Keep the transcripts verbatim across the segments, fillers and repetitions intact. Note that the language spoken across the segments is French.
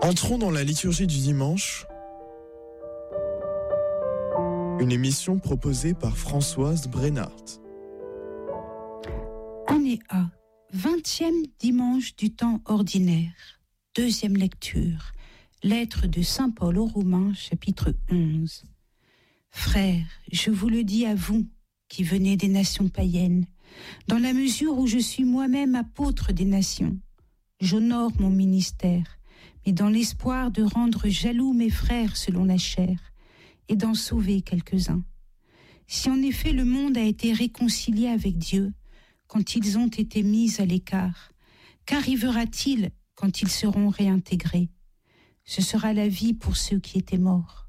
Entrons dans la liturgie du dimanche, une émission proposée par Françoise Brennart. Année A, vingtième dimanche du temps ordinaire, deuxième lecture, lettre de saint Paul aux Romains, chapitre onze. Frères, je vous le dis à vous, qui venez des nations païennes, dans la mesure où je suis moi-même apôtre des nations, j'honore mon ministère, mais dans l'espoir de rendre jaloux mes frères selon la chair, et d'en sauver quelques-uns. Si en effet le monde a été réconcilié avec Dieu, quand ils ont été mis à l'écart, qu'arrivera-t-il quand ils seront réintégrés? Ce sera la vie pour ceux qui étaient morts.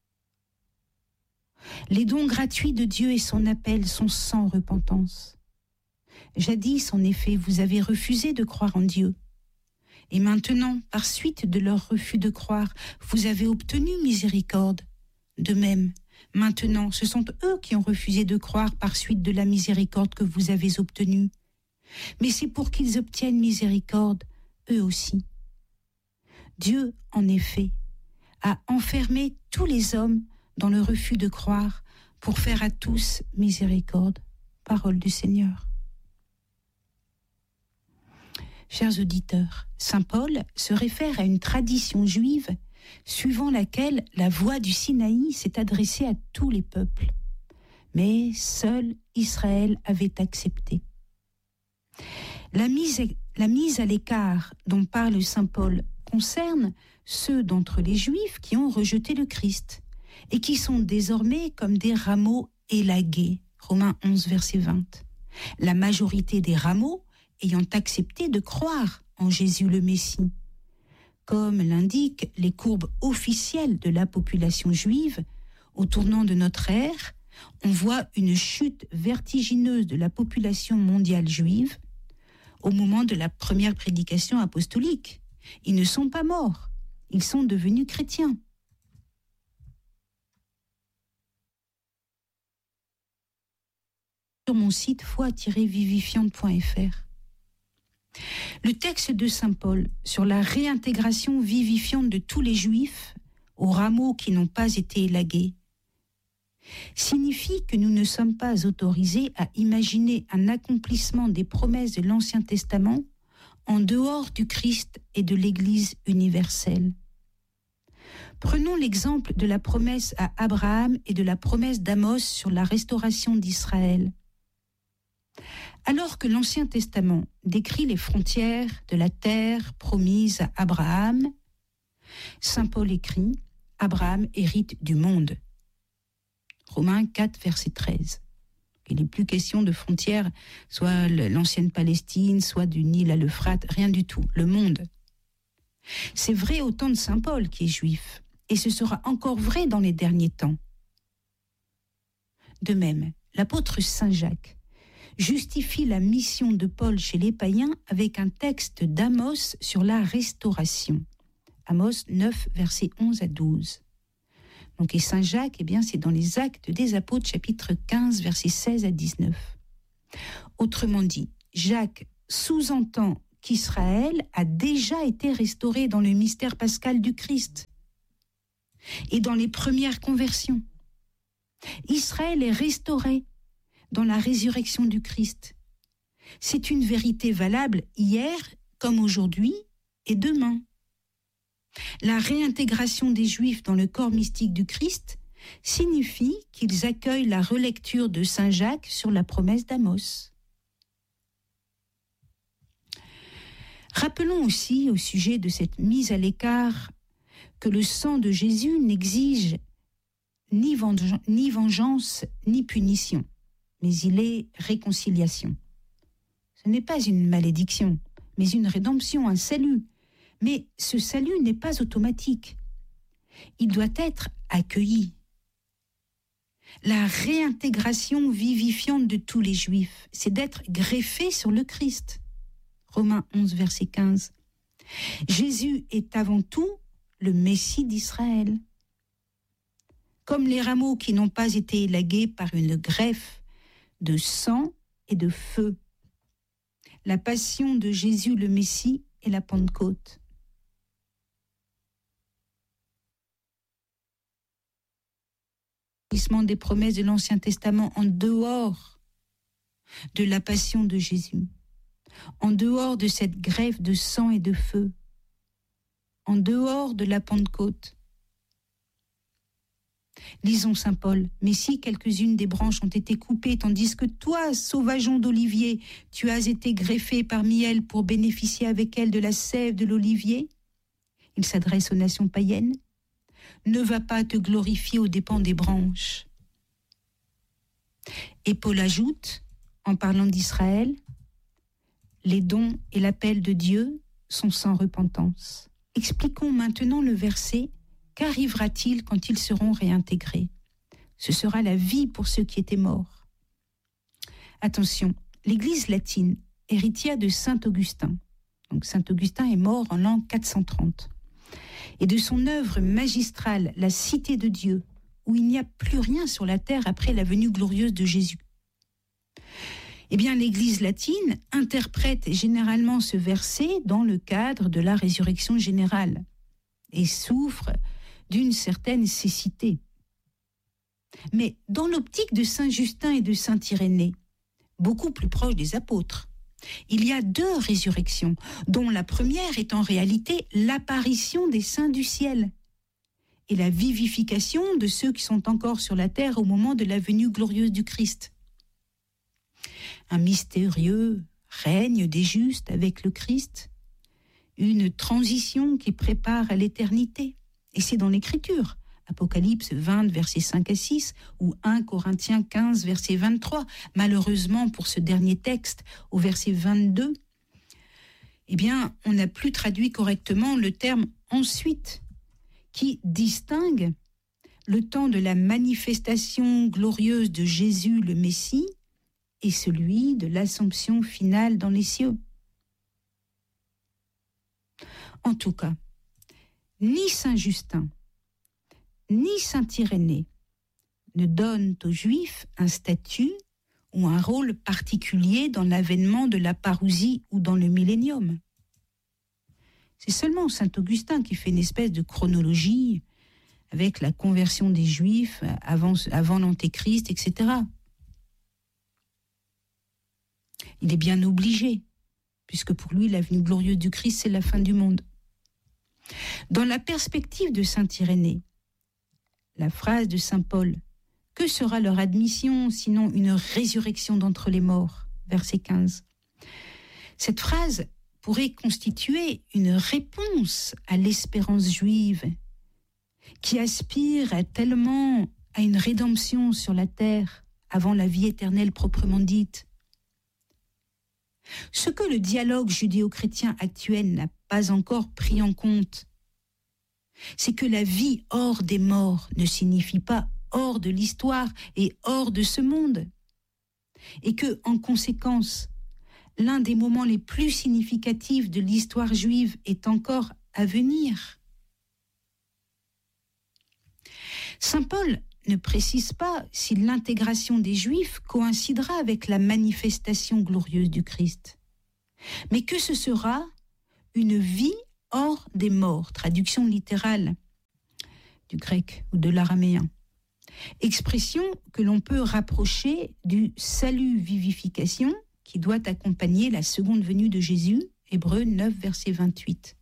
Les dons gratuits de Dieu et son appel sont sans repentance. Jadis, en effet, vous avez refusé de croire en Dieu. Et maintenant, par suite de leur refus de croire, vous avez obtenu miséricorde. De même, maintenant, ce sont eux qui ont refusé de croire par suite de la miséricorde que vous avez obtenue. Mais c'est pour qu'ils obtiennent miséricorde, eux aussi. Dieu, en effet, a enfermé tous les hommes dans le refus de croire pour faire à tous miséricorde. Parole du Seigneur. Chers auditeurs, saint Paul se réfère à une tradition juive suivant laquelle la voix du Sinaï s'est adressée à tous les peuples. Mais seul Israël avait accepté. La mise, la mise à l'écart dont parle saint Paul concerne ceux d'entre les Juifs qui ont rejeté le Christ et qui sont désormais comme des rameaux élagués. Romains onze, verset vingt. La majorité des rameaux ayant accepté de croire en Jésus le Messie. Comme l'indiquent les courbes officielles de la population juive, au tournant de notre ère, on voit une chute vertigineuse de la population mondiale juive au moment de la première prédication apostolique. Ils ne sont pas morts, ils sont devenus chrétiens. Sur mon site foi tiret vivifiante point f r. Le texte de saint Paul sur la réintégration vivifiante de tous les Juifs aux rameaux qui n'ont pas été élagués signifie que nous ne sommes pas autorisés à imaginer un accomplissement des promesses de l'Ancien Testament en dehors du Christ et de l'Église universelle. Prenons l'exemple de la promesse à Abraham et de la promesse d'Amos sur la restauration d'Israël. Alors que l'Ancien Testament décrit les frontières de la terre promise à Abraham, saint Paul écrit « Abraham hérite du monde ». Romains quatre, verset treize. Il n'est plus question de frontières, soit l'ancienne Palestine, soit du Nil à l'Euphrate, rien du tout, le monde. C'est vrai au temps de saint Paul qui est juif, et ce sera encore vrai dans les derniers temps. De même, l'apôtre saint Jacques justifie la mission de Paul chez les païens avec un texte d'Amos sur la restauration. Amos neuf, versets onze à douze. Donc, et saint Jacques, eh bien, c'est dans les Actes des Apôtres, chapitre quinze, versets seize à dix-neuf. Autrement dit, Jacques sous-entend qu'Israël a déjà été restauré dans le mystère pascal du Christ et dans les premières conversions. Israël est restauré dans la résurrection du Christ. C'est une vérité valable hier comme aujourd'hui et demain. La réintégration des Juifs dans le corps mystique du Christ signifie qu'ils accueillent la relecture de saint Jacques sur la promesse d'Amos. Rappelons aussi au sujet de cette mise à l'écart que le sang de Jésus n'exige ni vengeance, ni vengeance, ni punition, mais il est réconciliation. Ce n'est pas une malédiction, mais une rédemption, un salut. Mais ce salut n'est pas automatique. Il doit être accueilli. La réintégration vivifiante de tous les Juifs, c'est d'être greffé sur le Christ. Romains onze, verset quinze. Jésus est avant tout le Messie d'Israël. Comme les rameaux qui n'ont pas été élagués par une greffe de sang et de feu. La passion de Jésus le Messie est la Pentecôte. des promesses de l'Ancien Testament en dehors de la passion de Jésus, en dehors de cette grève de sang et de feu, en dehors de la Pentecôte. Lisons saint Paul, « Mais si quelques-unes des branches ont été coupées, tandis que toi, sauvageon d'olivier, tu as été greffé parmi elles pour bénéficier avec elles de la sève de l'olivier ?» Il s'adresse aux nations païennes. « Ne va pas te glorifier aux dépens des branches. » Et Paul ajoute, en parlant d'Israël, « Les dons et l'appel de Dieu sont sans repentance. » Expliquons maintenant le verset. Qu'arrivera-t-il quand ils seront réintégrés ? Ce sera la vie pour ceux qui étaient morts. Attention, l'Église latine, héritière de saint Augustin, donc saint Augustin est mort en l'an quatre cent trente, et de son œuvre magistrale, La Cité de Dieu, où il n'y a plus rien sur la terre après la venue glorieuse de Jésus. Eh bien, l'Église latine interprète généralement ce verset dans le cadre de la résurrection générale et souffre d'une certaine cécité. Mais dans l'optique de saint Justin et de saint Irénée, beaucoup plus proche des apôtres, il y a deux résurrections, dont la première est en réalité l'apparition des saints du ciel et la vivification de ceux qui sont encore sur la terre au moment de la venue glorieuse du Christ. Un mystérieux règne des justes avec le Christ, une transition qui prépare à l'éternité. Et c'est dans l'Écriture, Apocalypse vingt, versets cinq à six, ou un Corinthiens quinze, verset vingt-trois. Malheureusement, pour ce dernier texte, au verset vingt-deux, eh bien, on n'a plus traduit correctement le terme « ensuite », qui distingue le temps de la manifestation glorieuse de Jésus le Messie et celui de l'assomption finale dans les cieux. En tout cas, ni saint Justin, ni saint Irénée ne donnent aux Juifs un statut ou un rôle particulier dans l'avènement de la parousie ou dans le millénium. C'est seulement saint Augustin qui fait une espèce de chronologie avec la conversion des Juifs avant, avant l'Antéchrist, et cetera. Il est bien obligé, puisque pour lui, la venue glorieuse du Christ, c'est la fin du monde. Dans la perspective de saint Irénée, la phrase de saint Paul, « Que sera leur admission, sinon une résurrection d'entre les morts ?» verset quinze. Cette phrase pourrait constituer une réponse à l'espérance juive qui aspire à tellement à une rédemption sur la terre avant la vie éternelle proprement dite. Ce que le dialogue judéo-chrétien actuel n'a pas encore pris en compte, c'est que la vie hors des morts ne signifie pas hors de l'histoire et hors de ce monde, et que, en conséquence, l'un des moments les plus significatifs de l'histoire juive est encore à venir. Saint Paul ne précise pas si l'intégration des Juifs coïncidera avec la manifestation glorieuse du Christ, mais que ce sera une vie hors des morts, traduction littérale du grec ou de l'araméen, expression que l'on peut rapprocher du salut vivification qui doit accompagner la seconde venue de Jésus, Hébreux neuf, verset vingt-huit.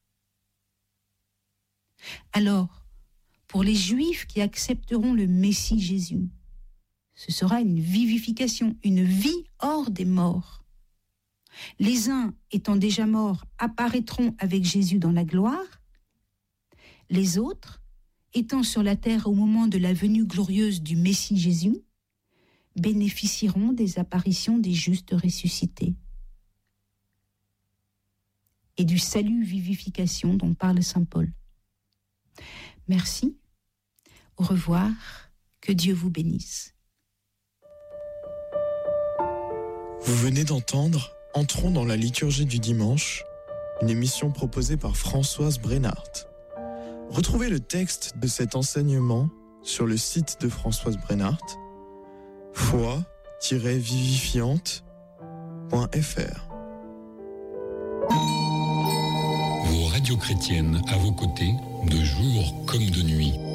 Alors, pour les Juifs qui accepteront le Messie Jésus, ce sera une vivification, une vie hors des morts. Les uns, étant déjà morts, apparaîtront avec Jésus dans la gloire. Les autres, étant sur la terre au moment de la venue glorieuse du Messie Jésus, bénéficieront des apparitions des justes ressuscités et du salut vivification dont parle saint Paul. Merci, au revoir, que Dieu vous bénisse. Vous venez d'entendre Entrons dans la liturgie du dimanche, une émission proposée par Françoise Brennart. Retrouvez le texte de cet enseignement sur le site de Françoise Brennart, foi tiret vivifiante point f r. Vos radios chrétiennes à vos côtés, de jour comme de nuit.